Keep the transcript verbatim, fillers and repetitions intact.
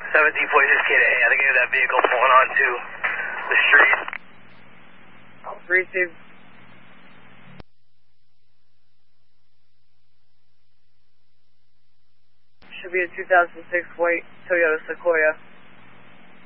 seventeen forty-six K to A. I think I have that vehicle pulling onto the street. Receive. Should be a two thousand six white Toyota Sequoia.